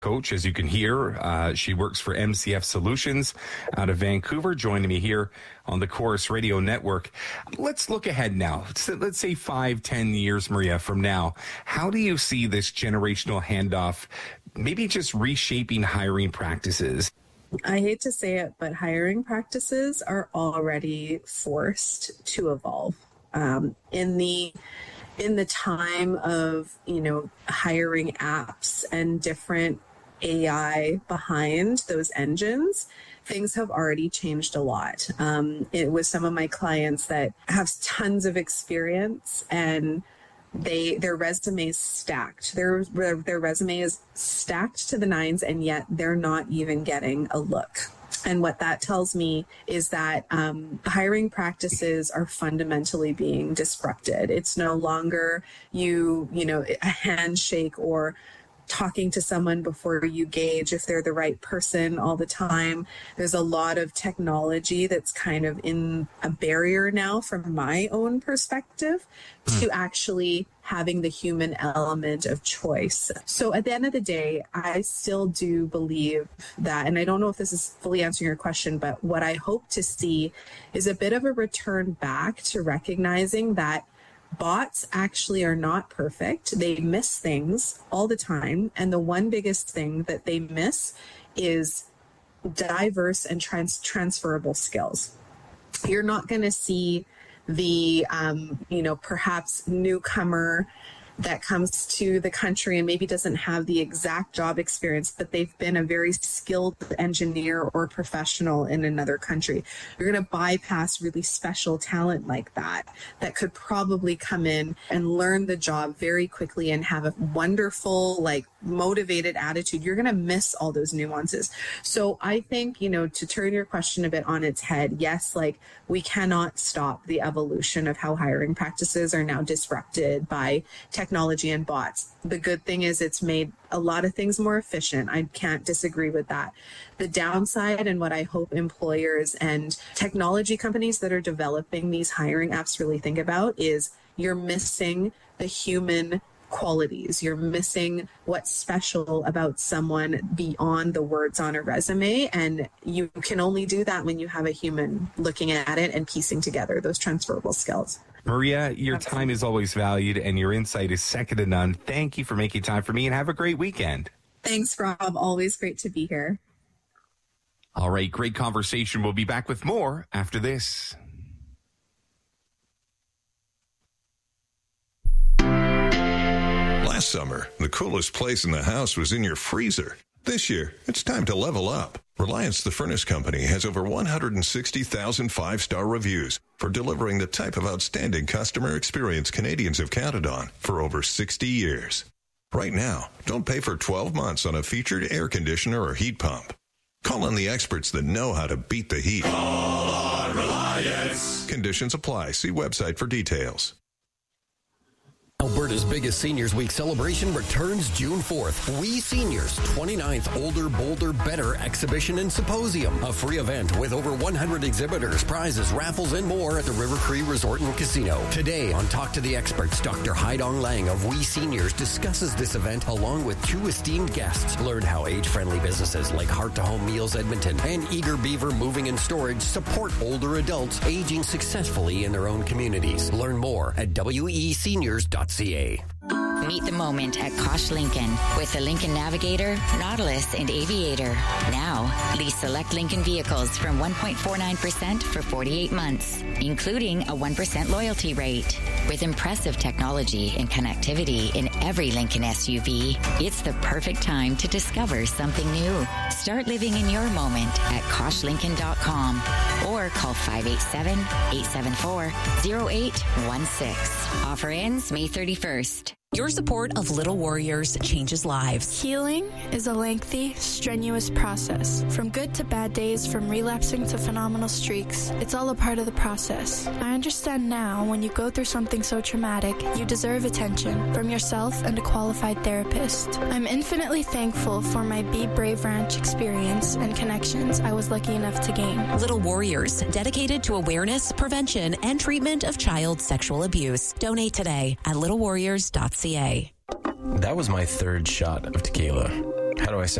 coach, as you can hear. She works for MCF Solutions out of Vancouver, joining me here on the Chorus Radio Network. Let's look ahead now. Let's say 5-10 years, Maria, from now. How do you see this generational handoff maybe just reshaping hiring practices? I hate to say it, but hiring practices are already forced to evolve. In the time of, hiring apps and different AI behind those engines, things have already changed a lot. It was some of my clients that have tons of experience and their resume is stacked. Their resume is stacked to the nines, and yet they're not even getting a look. And what that tells me is that hiring practices are fundamentally being disrupted. It's no longer a handshake or talking to someone before you gauge if they're the right person all the time. There's a lot of technology that's kind of in a barrier now from my own perspective to actually having the human element of choice. So at the end of the day, I still do believe that, and I don't know if this is fully answering your question, but what I hope to see is a bit of a return back to recognizing that bots actually are not perfect. They miss things all the time. And the one biggest thing that they miss is diverse and transferable skills. You're not going to see the, perhaps newcomer that comes to the country and maybe doesn't have the exact job experience, but they've been a very skilled engineer or professional in another country. You're going to bypass really special talent like that could probably come in and learn the job very quickly and have a wonderful, motivated attitude. You're going to miss all those nuances. So I think, to turn your question a bit on its head, yes, we cannot stop the evolution of how hiring practices are now disrupted by technology and bots. The good thing is it's made a lot of things more efficient. I can't disagree with that. The downside, and what I hope employers and technology companies that are developing these hiring apps really think about, is you're missing the human qualities. You're missing what's special about someone beyond the words on a resume. And you can only do that when you have a human looking at it and piecing together those transferable skills. Maria, your time is always valued and your insight is second to none. Thank you for making time for me, and have a great weekend. Thanks, Rob. Always great to be here. All right, great conversation. We'll be back with more after this. Last summer, the coolest place in the house was in your freezer. This year, it's time to level up. Reliance the Furnace Company has over 160,000 five-star reviews for delivering the type of outstanding customer experience Canadians have counted on for over 60 years. Right now, don't pay for 12 months on a featured air conditioner or heat pump. Call on the experts that know how to beat the heat. Call on Reliance. Conditions apply. See website for details. Alberta's biggest Seniors Week celebration returns June 4th. We Seniors 29th Older, Bolder, Better Exhibition and Symposium. A free event with over 100 exhibitors, prizes, raffles, and more at the River Cree Resort and Casino. Today on Talk to the Experts, Dr. Haidong Lang of We Seniors discusses this event along with two esteemed guests. Learn how age-friendly businesses like Heart to Home Meals Edmonton and Eager Beaver Moving and Storage support older adults aging successfully in their own communities. Learn more at weseniors.ca. Meet the moment at Kosh Lincoln with the Lincoln Navigator, Nautilus, and Aviator. Now, lease select Lincoln vehicles from 1.49% for 48 months, including a 1% loyalty rate. With impressive technology and connectivity in every Lincoln SUV, it's the perfect time to discover something new. Start living in your moment at KoshLincoln.com or call 587-874-0816. Offer ends May 31st. Your support of Little Warriors changes lives. Healing is a lengthy, strenuous process. From good to bad days, from relapsing to phenomenal streaks, it's all a part of the process. I understand now when you go through something so traumatic, you deserve attention from yourself and a qualified therapist. I'm infinitely thankful for my Be Brave Ranch experience and connections I was lucky enough to gain. Little Warriors, dedicated to awareness, prevention, and treatment of child sexual abuse. Donate today at littlewarriors.ca. That was my third shot of tequila. how do I say